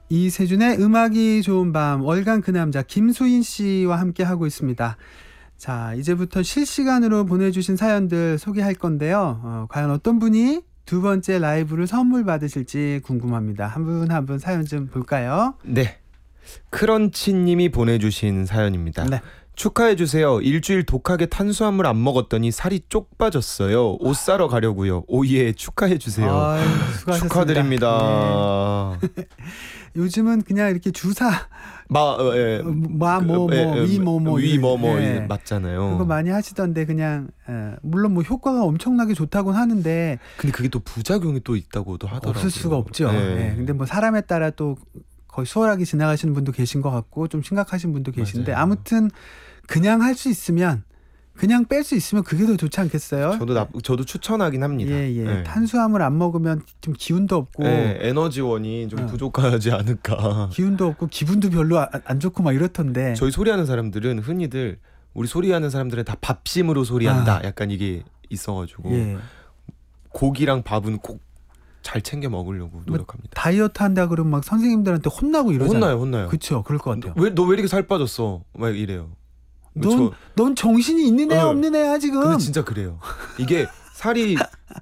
이세준의 음악이 좋은 밤, 월간 그 남자 김수인 씨와 함께 하고 있습니다. 자, 이제부터 실시간으로 보내주신 사연들 소개할 건데요. 과연 어떤 분이 두 번째 라이브를 선물 받으실지 궁금합니다. 한 분 한 분 사연 좀 볼까요? 네, 크런치님이 보내주신 사연입니다. 네. 축하해주세요. 일주일 독하게 탄수화물 안 먹었더니 살이 쪽 빠졌어요. 옷 사러 가려고요. 오예, 축하해주세요. 아유, 수고하셨습니다. 축하드립니다. 네. 요즘은 그냥 이렇게 주사 위뭐뭐 예. 맞잖아요. 그거 많이 하시던데 그냥 물론 뭐 효과가 엄청나게 좋다곤 하는데 근데 그게 또 부작용이 또 있다고도 하더라고요. 없을 수가 없죠. 네. 근데 뭐 사람에 따라 또 거의 수월하게 지나가시는 분도 계신 것 같고 좀 심각하신 분도 계신데 맞아요. 아무튼 그냥 할 수 있으면 그냥 뺄 수 있으면 그게 더 좋지 않겠어요? 저도 추천하긴 합니다. 예. 탄수화물 안 먹으면 좀 기운도 없고 에너지원이 좀 부족하지 않을까. 기운도 없고 기분도 별로 안 좋고 막 이렇던데. 저희 소리하는 사람들은 흔히들 우리 소리하는 사람들은 다 밥심으로 소리한다. 약간 이게 있어가지고 고기랑 밥은 꼭 잘 챙겨 먹으려고 노력합니다. 다이어트 한다 그러면 막 선생님들한테 혼나고 이러잖아요. 혼나요. 그렇죠. 그럴 것 같아요. 너 왜 이렇게 살 빠졌어? 막 이래요. 넌 정신이 있는 애야 없는 애야 지금. 근데 진짜 그래요. 이게 살이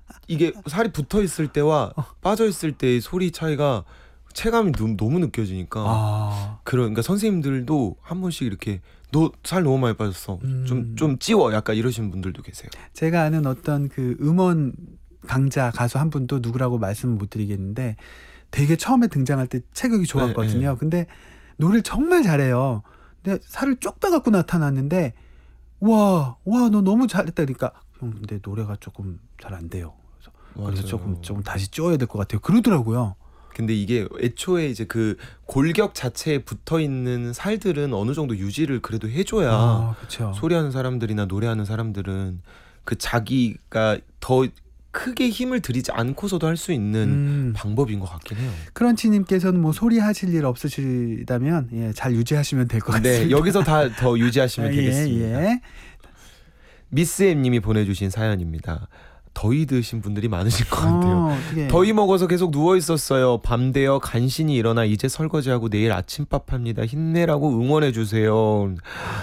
붙어 있을 때와 빠져 있을 때의 소리 차이가 체감이 너무 느껴지니까. 그러니까 선생님들도 한 번씩 이렇게 너 살 너무 많이 빠졌어. 좀 찌워. 약간 이러시는 분들도 계세요. 제가 아는 어떤 그 음원 강자 가수 한 분도 누구라고 말씀을 못 드리겠는데 되게 처음에 등장할 때 체격이 좋았거든요. 네. 근데 노래를 정말 잘해요. 근데 살을 쪽 빼갖고 나타났는데 와 너 너무 잘했다 그러니까 형 근데 노래가 조금 잘 안 돼요. 그래서 조금 다시 쪄야 될 것 같아요. 그러더라고요. 근데 이게 애초에 이제 그 골격 자체에 붙어 있는 살들은 어느 정도 유지를 그래도 해줘야 소리하는 사람들이나 노래하는 사람들은 그 자기가 더 크게 힘을 들이지 않고서도 할 수 있는 방법인 것 같긴 해요. 크런치님께서는 뭐 소리 하실 일 없으시다면 잘 유지하시면 될 것 같습니다. 네, 여기서 더 유지하시면 되겠습니다. 미스엠님이 보내주신 사연입니다. 더위 드신 분들이 많으실 것 같아요. 더위 먹어서 계속 누워 있었어요. 밤 되어 간신히 일어나 이제 설거지하고 내일 아침밥 합니다. 힘내라고 응원해 주세요.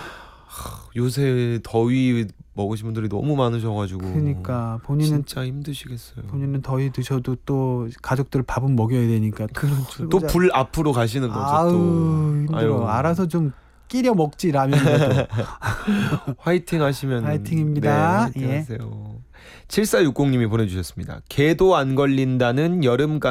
요새 더위 먹으신 분들이 너무 많으셔가지고. 그러니까 본인은 진짜 힘드시겠어요. 본인은 더위 드셔도 또 가족들 밥은 먹여야 되니까 또 불 앞으로 가시는 거죠. 또 힘들어. 알아서 좀 끼려 먹지 라면이라도. 화이팅 하시면. 화이팅입니다. 네, 화이팅 하세요. 7460님이 보내주셨습니다. 개도 안 걸린다는 여름